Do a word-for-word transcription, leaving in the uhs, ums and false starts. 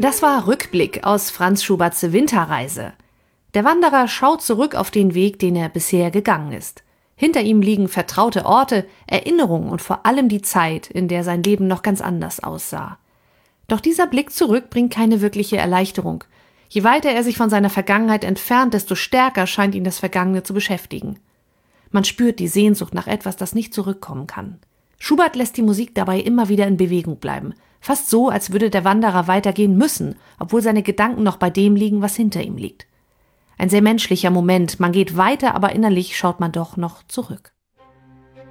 Das war Rückblick aus Franz Schuberts Winterreise. Der Wanderer schaut zurück auf den Weg, den er bisher gegangen ist. Hinter ihm liegen vertraute Orte, Erinnerungen und vor allem die Zeit, in der sein Leben noch ganz anders aussah. Doch dieser Blick zurück bringt keine wirkliche Erleichterung. Je weiter er sich von seiner Vergangenheit entfernt, desto stärker scheint ihn das Vergangene zu beschäftigen. Man spürt die Sehnsucht nach etwas, das nicht zurückkommen kann. Schubert lässt die Musik dabei immer wieder in Bewegung bleiben. Fast so, als würde der Wanderer weitergehen müssen, obwohl seine Gedanken noch bei dem liegen, was hinter ihm liegt. Ein sehr menschlicher Moment. Man geht weiter, aber innerlich schaut man doch noch zurück.